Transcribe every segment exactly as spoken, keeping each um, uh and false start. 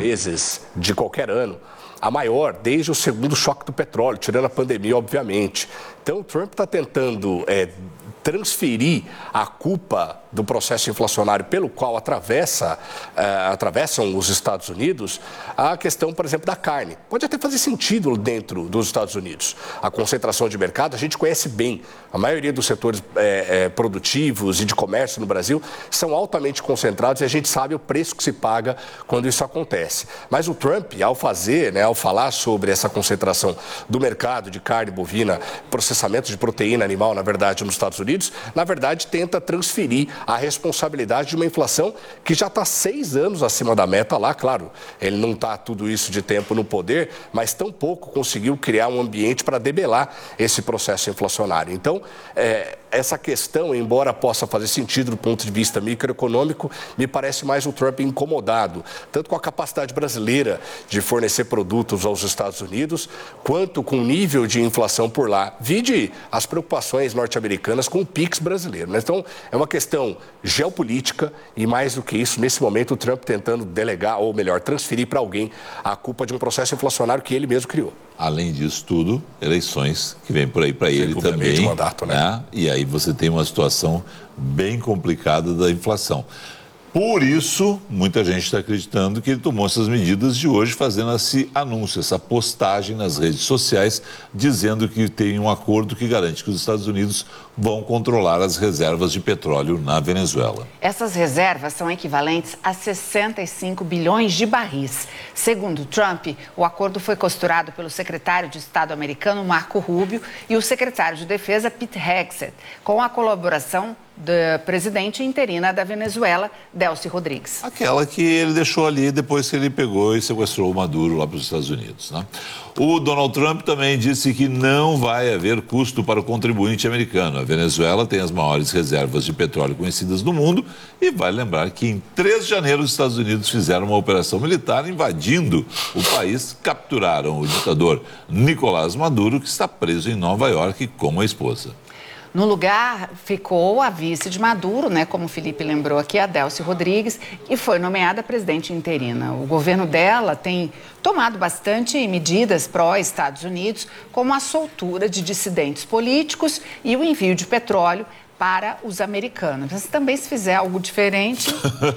meses de qualquer ano, a maior desde o segundo choque do petróleo, tirando a pandemia, obviamente. Então, o Trump está tentando é, transferir a culpa do processo inflacionário pelo qual atravessa, uh, atravessam os Estados Unidos, a questão, por exemplo, da carne. Pode até fazer sentido dentro dos Estados Unidos. A concentração de mercado, a gente conhece bem. A maioria dos setores é, é, produtivos e de comércio no Brasil são altamente concentrados e a gente sabe o preço que se paga quando isso acontece. Mas o Trump, ao fazer, né, ao falar sobre essa concentração do mercado de carne bovina, processamento de proteína animal, na verdade, nos Estados Unidos, na verdade, tenta transferir a responsabilidade de uma inflação que já está seis anos acima da meta lá, claro. Ele não está tudo isso de tempo no poder, mas tão pouco conseguiu criar um ambiente para debelar esse processo inflacionário. Então, é, essa questão, embora possa fazer sentido do ponto de vista microeconômico, me parece mais o Trump incomodado, tanto com a capacidade brasileira de fornecer produtos aos Estados Unidos, quanto com o nível de inflação por lá. Vide as preocupações norte-americanas com o Pix brasileiro, né? Então, é uma questão geopolítica e, mais do que isso, nesse momento, o Trump tentando delegar, ou melhor, transferir para alguém a culpa de um processo inflacionário que ele mesmo criou. Além disso tudo, eleições que vem por aí para ele também, de mandato, né? né? E aí você tem uma situação bem complicada da inflação. Por isso, muita gente está acreditando que ele tomou essas medidas de hoje, fazendo esse anúncio, essa postagem nas redes sociais, dizendo que tem um acordo que garante que os Estados Unidos vão controlar as reservas de petróleo na Venezuela. Essas reservas são equivalentes a sessenta e cinco bilhões de barris. Segundo Trump, o acordo foi costurado pelo secretário de Estado americano Marco Rubio e o secretário de Defesa Pete Hegseth, com a colaboração da presidente interina da Venezuela, Delcy Rodrigues. Aquela que ele deixou ali depois que ele pegou e sequestrou o Maduro lá para os Estados Unidos, né? O Donald Trump também disse que não vai haver custo para o contribuinte americano. A Venezuela tem as maiores reservas de petróleo conhecidas no mundo e vale lembrar que em três de janeiro os Estados Unidos fizeram uma operação militar invadindo o país, capturaram o ditador Nicolás Maduro, que está preso em Nova York com a esposa. No lugar ficou a vice de Maduro, né, como o Felipe lembrou aqui, a Delcy Rodrigues, que foi nomeada presidente interina. O governo dela tem tomado bastante medidas pró-Estados Unidos, como a soltura de dissidentes políticos e o envio de petróleo para os americanos. Mas também, se fizer algo diferente,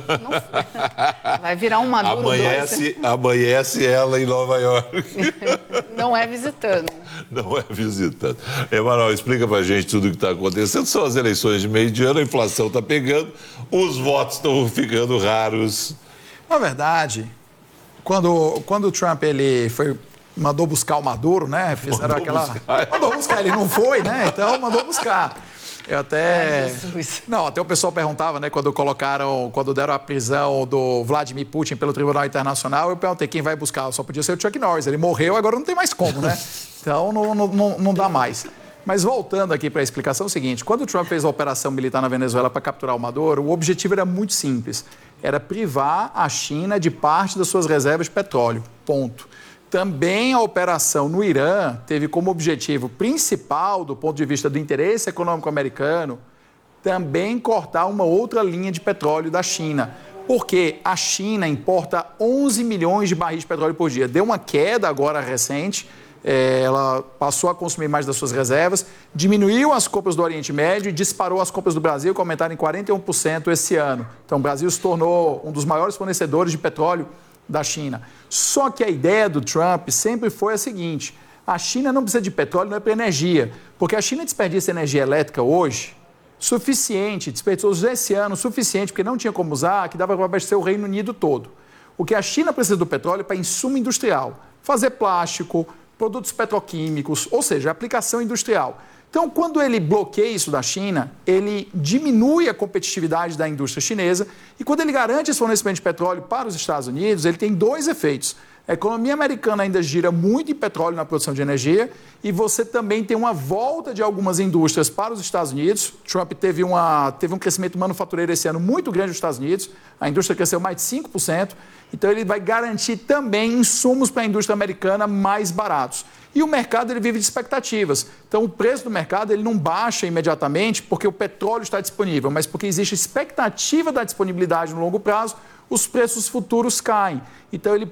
não... vai virar um Maduro amanhece, dois. Amanhece ela em Nova York. Não é visitando. Não é visitando. Emanuel, explica pra gente tudo o que está acontecendo. São as eleições de meio de ano, a inflação está pegando, os votos estão ficando raros. Na verdade, quando, quando o Trump ele foi, mandou buscar o Maduro, né? Fizeram mandou aquela. Buscar. Mandou buscar, ele não foi, né? Então mandou buscar. Eu até. Ai, não, até o pessoal perguntava, né, quando colocaram, quando deram a prisão do Vladimir Putin pelo Tribunal Internacional, eu perguntei quem vai buscar. Só podia ser o Chuck Norris. Ele morreu, agora não tem mais como, né? Então não, não, não dá mais. Mas voltando aqui para a explicação, é o seguinte: quando o Trump fez a operação militar na Venezuela para capturar o Maduro, o objetivo era muito simples. Era privar a China de parte das suas reservas de petróleo. Ponto. Também a operação no Irã teve como objetivo principal, do ponto de vista do interesse econômico americano, também cortar uma outra linha de petróleo da China. Porque a China importa onze milhões de barris de petróleo por dia. Deu uma queda agora recente, é, ela passou a consumir mais das suas reservas, diminuiu as compras do Oriente Médio e disparou as compras do Brasil, que aumentaram em quarenta e um por cento esse ano. Então o Brasil se tornou um dos maiores fornecedores de petróleo da China. Só que a ideia do Trump sempre foi a seguinte: a China não precisa de petróleo, não é para energia, porque a China desperdiça energia elétrica hoje suficiente, desperdiçou esse ano suficiente, porque não tinha como usar, que dava para abastecer o Reino Unido todo. O que a China precisa do petróleo é para insumo industrial, fazer plástico, produtos petroquímicos, ou seja, aplicação industrial. Então, quando ele bloqueia isso da China, ele diminui a competitividade da indústria chinesa e quando ele garante esse fornecimento de petróleo para os Estados Unidos, ele tem dois efeitos. A economia americana ainda gira muito em petróleo na produção de energia e você também tem uma volta de algumas indústrias para os Estados Unidos. Trump teve, uma, teve um crescimento manufatureiro esse ano muito grande nos Estados Unidos, a indústria cresceu mais de cinco por cento, então ele vai garantir também insumos para a indústria americana mais baratos. E o mercado ele vive de expectativas. Então, o preço do mercado ele não baixa imediatamente porque o petróleo está disponível, mas porque existe expectativa da disponibilidade no longo prazo, os preços futuros caem. Então, ele